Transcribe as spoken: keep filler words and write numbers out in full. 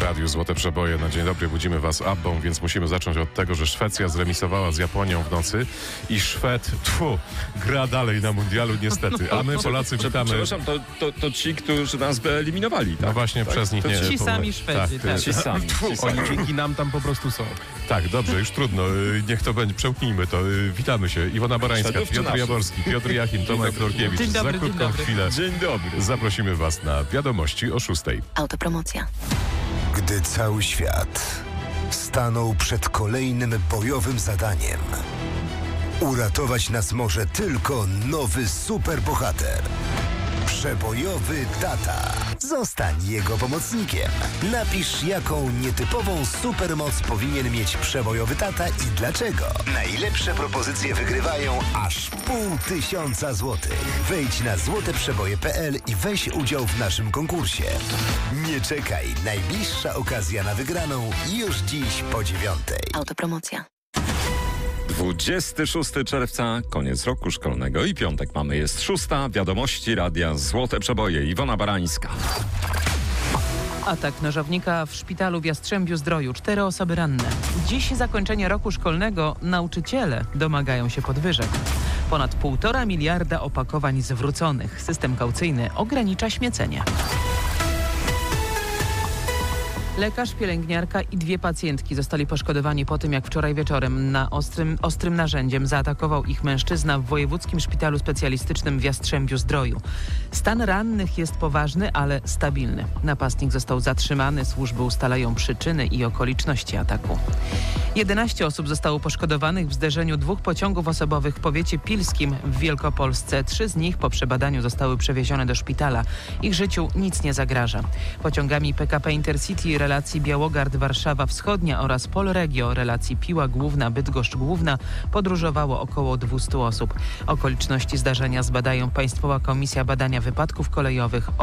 radiu Złote Przeboje na dzień dobry. Budzimy was Abbą, więc musimy zacząć od tego, że Szwecja zremisowała z Japonią w nocy i Szwed, tfu, gra dalej na mundialu niestety. A my Polacy witamy. Przepraszam, to, to, to ci, którzy nas wyeliminowali, tak? No właśnie, tak? przez nich to nie. Ci po- sami Szwedzi, tak. Ci sami. Tfu, Ci sami. Oni dzięki nam tam po prostu są. Tak, dobrze, już trudno. Y, Niech to będzie, przełknijmy to. Y, Witamy się. Iwona Barańska, Szwedów czy Piotr naszych? Jaworski, Piotr Jachim, Tomek Florkiewicz. Dzień dobry, Za dzień krótką dobry. chwilę Dzień dobry. zaprosimy was na wiadomości o szóstej. Autopromocja. Gdy cały świat stanął przed kolejnym bojowym zadaniem, uratować nas może tylko nowy superbohater. Przebojowy tata. Zostań jego pomocnikiem. Napisz, jaką nietypową supermoc powinien mieć przebojowy tata i dlaczego. Najlepsze propozycje wygrywają aż pół tysiąca złotych. Wejdź na złoteprzeboje kropka p l i weź udział w naszym konkursie. Nie czekaj, najbliższa okazja na wygraną już dziś po dziewiątej. Autopromocja. dwudziestego szóstego czerwca, koniec roku szkolnego i piątek mamy, jest szósta. Wiadomości radia Złote Przeboje. Iwona Barańska. Atak nożownika w szpitalu w Jastrzębiu-Zdroju. Cztery osoby ranne. Dziś zakończenie roku szkolnego. Nauczyciele domagają się podwyżek. Ponad półtora miliarda opakowań zwróconych. System kaucyjny ogranicza śmiecenie. Lekarz, pielęgniarka i dwie pacjentki zostali poszkodowani po tym, jak wczoraj wieczorem na ostrym, ostrym narzędziem zaatakował ich mężczyzna w Wojewódzkim Szpitalu Specjalistycznym w Jastrzębiu-Zdroju. Stan rannych jest poważny, ale stabilny. Napastnik został zatrzymany, służby ustalają przyczyny i okoliczności ataku. jedenaście osób zostało poszkodowanych w zderzeniu dwóch pociągów osobowych w powiecie pilskim w Wielkopolsce. Trzy z nich po przebadaniu zostały przewiezione do szpitala. Ich życiu nic nie zagraża. Pociągami P K P Intercity relacji Białogard-Warszawa Wschodnia oraz Polregio relacji Piła Główna-Bydgoszcz Główna podróżowało około dwieście osób. Okoliczności zdarzenia zbadają Państwowa Komisja Badania Wypadków Kolejowych